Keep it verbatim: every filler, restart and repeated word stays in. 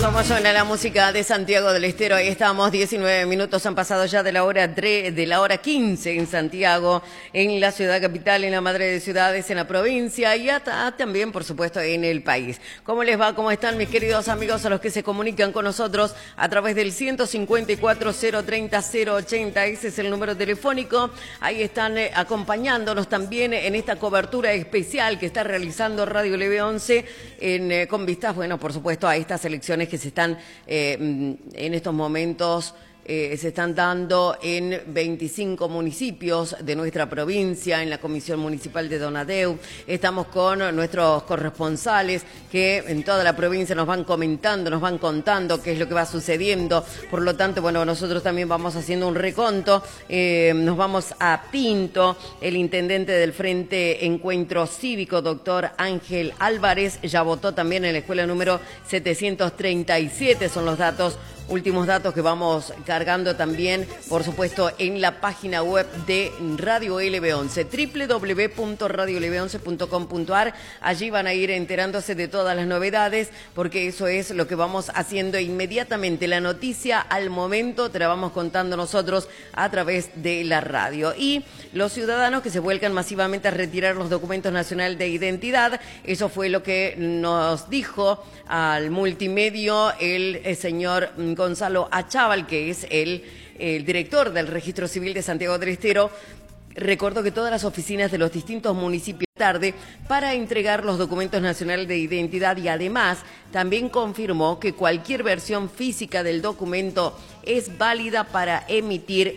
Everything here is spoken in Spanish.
Como suena la música de Santiago del Estero, ahí estamos, diecinueve minutos han pasado ya de la hora tre, de la hora quince en Santiago, en la ciudad capital, en la madre de ciudades, en la provincia y hasta, también, por supuesto, en el país. ¿Cómo les va? ¿Cómo están mis queridos amigos a los que se comunican con nosotros a través del ciento cincuenta y cuatro, cero treinta, cero ochenta? Ese es el número telefónico. Ahí están eh, acompañándonos también en esta cobertura especial que está realizando Radio L B once en, eh, con vistas, bueno, por supuesto, a estas elecciones que se están eh, en estos momentos eh, se están dando en veinticinco municipios de nuestra provincia, en la Comisión Municipal de Donadeu. Estamos con nuestros corresponsales que en toda la provincia nos van comentando, nos van contando qué es lo que va sucediendo. Por lo tanto, bueno, nosotros también vamos haciendo un reconto. Eh, nos vamos a Pinto. El intendente del Frente Encuentro Cívico, doctor Ángel Álvarez, ya votó también en la escuela número setecientos treinta y siete. Son los datos últimos datos que vamos cargando también, por supuesto, en la página web de Radio L B once, doble u doble u doble u punto radio l b once punto com punto a r. Allí van a ir enterándose de todas las novedades, porque eso es lo que vamos haciendo inmediatamente. La noticia al momento te la vamos contando nosotros a través de la radio. Y los ciudadanos que se vuelcan masivamente a retirar los documentos nacionales de identidad, eso fue lo que nos dijo al multimedio el, el señor Gonzalo Achával, que es el, el director del Registro Civil de Santiago del Estero. Recordó que todas las oficinas de los distintos municipios tarde para entregar los documentos nacionales de identidad y además también confirmó que cualquier versión física del documento es válida para emitir